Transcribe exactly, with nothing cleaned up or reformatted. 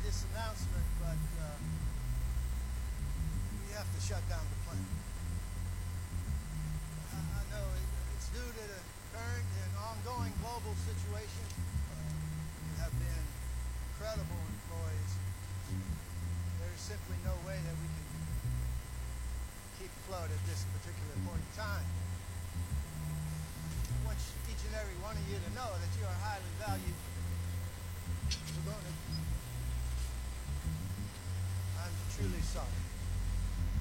this announcement, but uh, we have to shut down the plant. I, I know it, it's due to the current and ongoing global situation. Uh, we have been incredible employees. There's simply no way that we can keep afloat at this particular point in time. I want each and every one of you to know that you are highly valued. We're going to... I'm truly sorry.